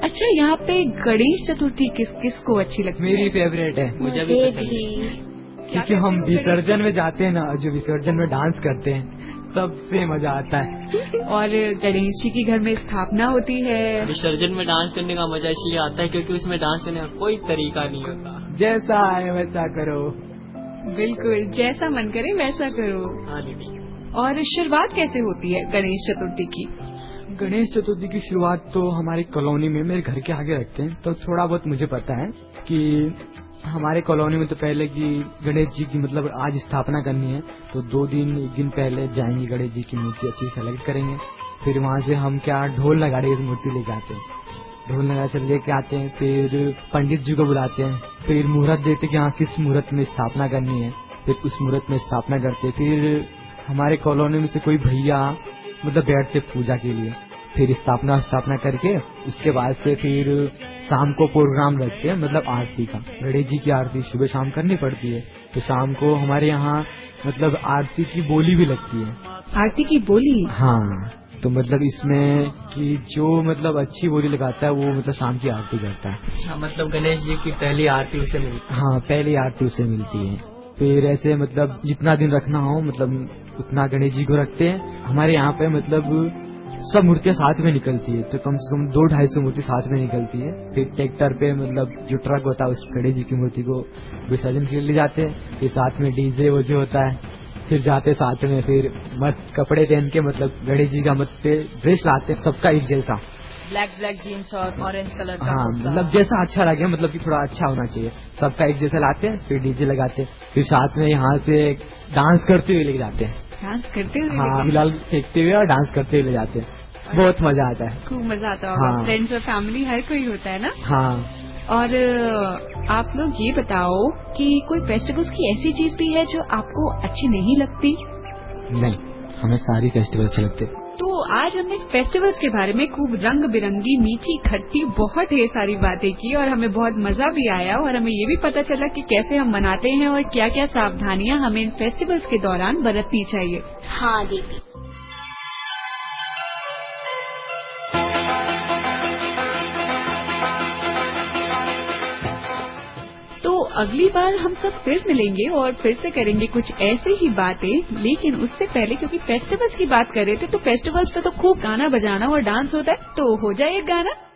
अच्छा, यहाँ पे गणेश चतुर्थी किस किस को अच्छी लगती है? मेरी फेवरेट है। मुझे भी पसंद है। क्योंकि हम विसर्जन में जाते हैं ना, जो विसर्जन में डांस करते हैं, सबसे मजा आता है। और गणेश जी की घर में स्थापना होती है। विसर्जन में डांस करने का मजा इसलिए आता है क्योंकि उसमें डांस करने का कोई तरीका नहीं होता। जैसा है वैसा करो। बिल्कुल, जैसा मन करे वैसा करो। हाँ दीदी। और शुरुआत कैसे होती है गणेश चतुर्थी की? गणेश चतुर्थी की शुरुआत तो हमारी कॉलोनी में मेरे घर के आगे रखते हैं, तो थोड़ा बहुत मुझे पता है कि हमारे कॉलोनी में तो पहले की गणेश जी की मतलब आज स्थापना करनी है, तो 1 दिन पहले जाएंगे, गणेश जी की मूर्ति अच्छी सेलेक्ट करेंगे, फिर वहाँ से हम क्या ढोल नगाड़े की मूर्ति लेके आते हैं, ढोल नगाड़े से लेके आते हैं, फिर पंडित जी को बुलाते हैं, फिर मुहूर्त देते कि हाँ किस मुहूर्त में स्थापना करनी है, फिर उस मुहूर्त में स्थापना करते। फिर हमारे कॉलोनी में से कोई भैया मतलब बैठते पूजा के लिए, फिर स्थापना करके उसके बाद से फिर शाम को प्रोग्राम रखते हैं, मतलब आरती का। गणेश जी की आरती सुबह शाम करनी पड़ती है, तो शाम को हमारे यहाँ मतलब आरती की बोली भी लगती है। आरती की बोली? हाँ, तो मतलब इसमें कि जो मतलब अच्छी बोली लगाता है वो मतलब शाम की आरती करता है। अच्छा, मतलब गणेश जी की पहली आरती उसे मिलती है? हाँ, पहली आरती उसे मिलती है। फिर ऐसे मतलब जितना दिन रखना हो मतलब उतना गणेश जी को रखते हैं। हमारे यहाँ पे मतलब सब मूर्तियाँ साथ में निकलती है, तो कम से कम 200-250 मूर्ति साथ में निकलती है। फिर ट्रैक्टर पे मतलब जो ट्रक होता है उस गणेश जी की मूर्ति को विसर्जन के लिए ले जाते हैं, फिर साथ में डीजे वो जो होता है, फिर जाते साथ में, फिर मस्त कपड़े पहन के मतलब गणेश जी का मत पे ड्रेस लाते हैं, सबका एक जैसा ब्लैक जीन्स और ऑरेंज कलर का। हाँ, मतलब जैसा अच्छा लगे, मतलब कि थोड़ा अच्छा होना चाहिए, सबका एक जैसा लाते हैं, फिर डीजे लगाते हैं, फिर साथ में यहाँ से डांस करते हुए ले जाते हैं। डांस करते हुए? हाँ, गुलाल फेंकते हुए और डांस करते हुए ले जाते हैं। बहुत मजा आता है। खूब मजा आता होगा। हाँ। फ्रेंड्स और फैमिली हर कोई होता है ना। हाँ। और आप लोग ये बताओ कि कोई फेस्टिवल्स की ऐसी चीज भी है जो आपको अच्छी नहीं लगती? नहीं, हमें सारी फेस्टिवल अच्छे लगते। तो आज हमने फेस्टिवल्स के बारे में खूब रंग बिरंगी मीठी खट्टी बहुत ढेर सारी बातें की और हमें बहुत मजा भी आया, और हमें ये भी पता चला कि कैसे हम मनाते हैं और क्या क्या सावधानियां हमें इन फेस्टिवल्स के दौरान बरतनी चाहिए। हाँ दीदी। तो अगली बार हम सब फिर मिलेंगे और फिर से करेंगे कुछ ऐसे ही बातें, लेकिन उससे पहले क्योंकि फेस्टिवल्स की बात कर रहे थे, तो फेस्टिवल्स पे तो खूब गाना बजाना और डांस होता है, तो हो जाए एक गाना।